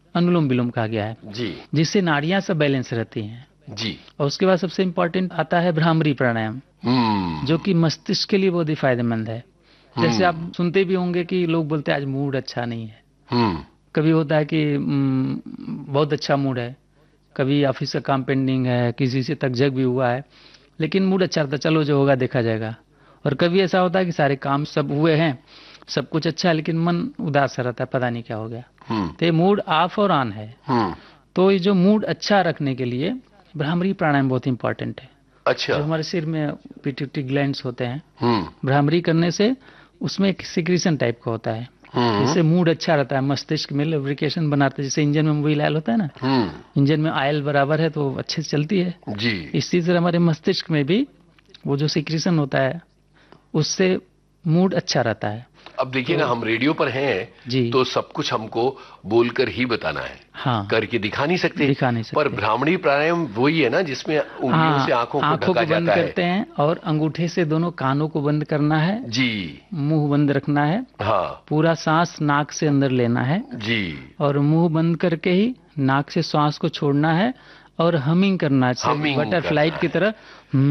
अनुलोम विलोम कहा गया है, जी जिससे नाड़ियां सब बैलेंस रहती हैं। जी। और उसके बाद सबसे इम्पोर्टेंट आता है भ्रामरी प्राणायाम, जो कि मस्तिष्क के लिए बहुत ही फायदेमंद है। जैसे आप सुनते भी होंगे कि लोग बोलते हैं आज मूड अच्छा नहीं है, कभी होता है कि बहुत अच्छा मूड है, कभी ऑफिस का काम पेंडिंग है, किसी से तकझक भी हुआ है, लेकिन मूड अच्छा रहता है, चलो जो होगा देखा जाएगा। और कभी ऐसा होता है कि सारे काम सब हुए हैं, सब कुछ अच्छा है, लेकिन मन उदास रहता है, पता नहीं क्या हो गया। तो ये मूड ऑफ और ऑन है। तो ये जो मूड अच्छा रखने के लिए भ्रामरी प्राणायाम बहुत इंपॉर्टेंट है। अच्छा। जो हमारे सिर में पिट्यूटरी ग्लैंड्स होते हैं, भ्रामरी करने से उसमें एक सिक्रीशन टाइप का होता है, जिससे मूड अच्छा रहता है, मस्तिष्क में लुब्रिकेशन बनाते हैं। जैसे इंजन में मोबिल ऑयल होता है ना, इंजन में ऑयल बराबर है तो अच्छे से चलती है जी। इसी तरह हमारे मस्तिष्क में भी वो जो सिक्रीशन होता है उससे मूड अच्छा रहता है। अब देखिए ना, हम रेडियो पर हैं जी, तो सब कुछ हमको बोलकर ही बताना है, हाँ, करके दिखा नहीं सकते। दिखा नहीं सकते। पर भ्रामरी प्राणायाम वही है ना जिसमें उंगलियों से आंखों को ढका बंद जाता है। करते हैं और अंगूठे से दोनों कानों को बंद करना है जी। मुंह बंद रखना है। हाँ पूरा सांस नाक से अंदर लेना है जी। और मुंह बंद करके ही नाक से सांस को छोड़ना है और हमिंग करना है, हमिंग बटरफ्लाई करना की है। तरह।